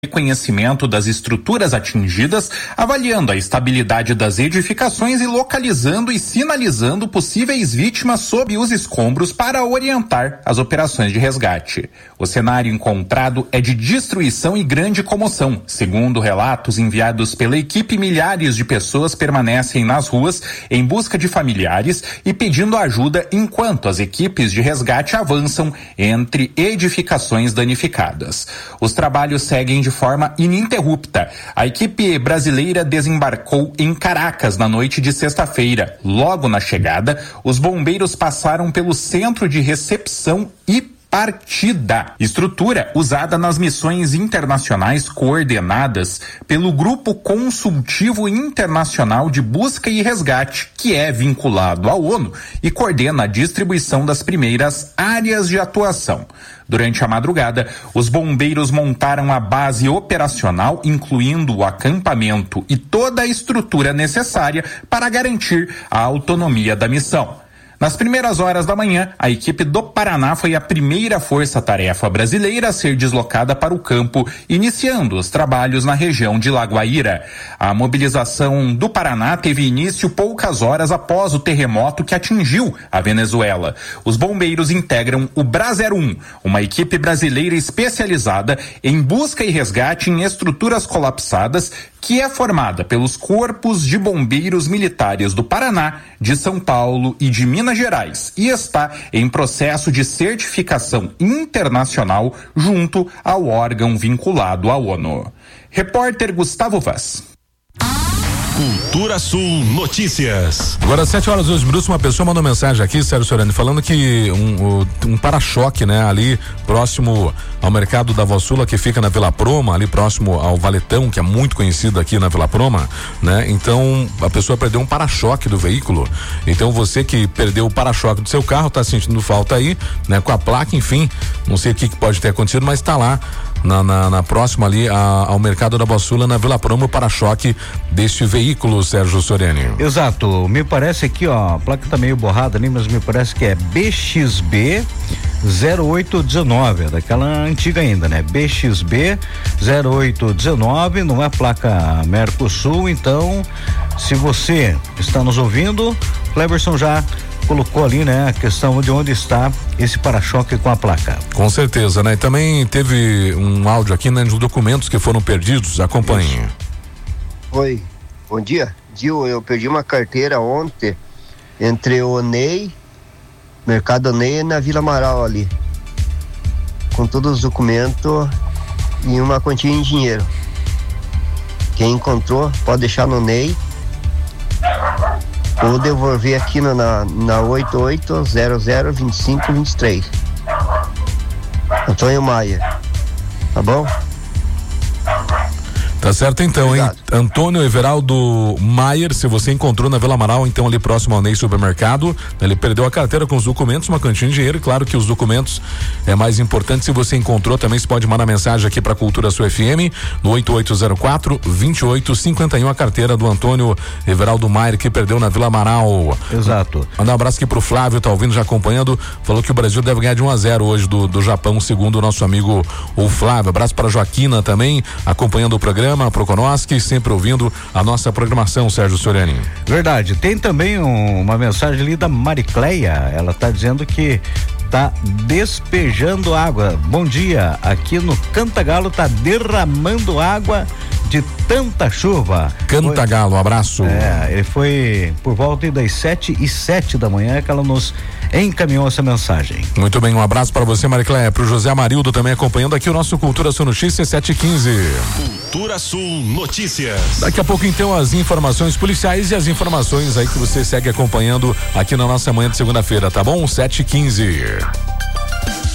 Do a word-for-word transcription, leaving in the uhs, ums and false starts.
reconhecimento das estruturas atingidas, avaliando a estabilidade das edificações e localizando e sinalizando possíveis vítimas sob os escombros para orientar as operações de resgate. O cenário encontrado é de destruição e grande comoção. Segundo relatos enviados pela equipe, milhares de pessoas permanecem nas ruas em busca de familiares e pedindo ajuda enquanto as equipes de resgate avançam entre edificações danificadas. Os trabalhos seguem de forma ininterrupta. A equipe brasileira desembarcou em Caracas na noite de sexta-feira. Logo na chegada, os bombeiros passaram pelo centro de recepção e partida, estrutura usada nas missões internacionais coordenadas pelo Grupo Consultivo Internacional de Busca e Resgate, que é vinculado à ONU e coordena a distribuição das primeiras áreas de atuação. Durante a madrugada, os bombeiros montaram a base operacional, incluindo o acampamento e toda a estrutura necessária para garantir a autonomia da missão. Nas primeiras horas da manhã, a equipe do Paraná foi a primeira força-tarefa brasileira a ser deslocada para o campo, iniciando os trabalhos na região de Lagoaíra. A mobilização do Paraná teve início poucas horas após o terremoto que atingiu a Venezuela. Os bombeiros integram o Braser um, uma equipe brasileira especializada em busca e resgate em estruturas colapsadas, que é formada pelos corpos de bombeiros militares do Paraná, de São Paulo e de Minas Gerais, e está em processo de certificação internacional junto ao órgão vinculado à ONU. Repórter Gustavo Vaz. Cultura Sul Notícias. Agora, sete horas e dois minutos, uma pessoa mandou mensagem aqui, Sérgio Sorani, falando que um, um para-choque, né, ali próximo ao mercado da Vossula, que fica na Vila Proma, ali próximo ao Valetão, que é muito conhecido aqui na Vila Proma, né? Então, a pessoa perdeu um para-choque do veículo. Então, você que perdeu o para-choque do seu carro, tá sentindo falta aí, né? Com a placa, enfim, não sei o que, que pode ter acontecido, mas tá lá na, na, na próxima ali a, ao mercado da Vossula, na Vila Proma, o para-choque deste veículo, Sérgio Soriani. Exato, me parece aqui, ó, a placa tá meio borrada ali, mas me parece que é B X B zero oito um nove, daquela antiga ainda, né? B X B zero oito um nove, não é placa Mercosul, então, se você está nos ouvindo, Cleberson já colocou ali, né, a questão de onde está esse para-choque com a placa. Com certeza, né? E também teve um áudio aqui, né, dos documentos que foram perdidos, acompanhe. Oi, bom dia. Gil, eu perdi uma carteira ontem entre o Ney, Mercado Ney e na Vila Amaral ali, com todos os documentos e uma quantia em dinheiro. Quem encontrou pode deixar no Ney ou devolver aqui no, na, na oito oito zero zero dois cinco dois três. Antônio Maia, tá bom? Tá certo então, Obrigado. Hein? Antônio Everaldo Maier, se você encontrou na Vila Amaral, então ali próximo ao Ney Supermercado, ele perdeu a carteira com os documentos, uma quantia de dinheiro, e claro que os documentos é mais importante. Se você encontrou, também você pode mandar mensagem aqui pra Cultura Sul F M no oito oito zero quatro, dois oito cinco um, a carteira do Antônio Everaldo Maier, que perdeu na Vila Amaral. Exato. Mandar um abraço aqui pro Flávio, tá ouvindo, já acompanhando, falou que o Brasil deve ganhar de um a zero hoje do, do Japão, segundo o nosso amigo o Flávio. Abraço para Joaquina também, acompanhando o programa, pro Konoski, sempre ouvindo a nossa programação, Sérgio Soriani. Verdade, tem também um, uma mensagem ali da Maricleia, ela tá dizendo que tá despejando água. Bom dia, aqui no Cantagalo tá derramando água de tanta chuva. Cantagalo, um abraço. É, ele foi por volta das sete e sete da manhã que ela nos encaminhou essa mensagem. Muito bem, um abraço para você, Maricléia, pro José Amarildo também acompanhando aqui o nosso Cultura Sul Notícias sete e quinze. Cultura Sul Notícias. Daqui a pouco então as informações policiais e as informações aí que você segue acompanhando aqui na nossa manhã de segunda-feira, tá bom? sete e quinze.